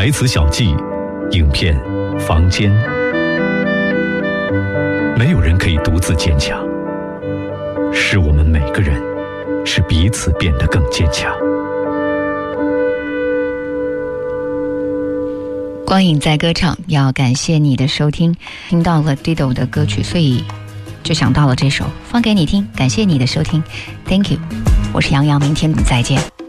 台词小记，影片《房间》。没有人可以独自坚强，是我们每个人使彼此变得更坚强。 光影在歌唱，要感谢你的收听。听到了 Dido 的歌曲，所以就想到了这首，放给你听。感谢你的收听 ，Thank you。我是杨洋，明天再见。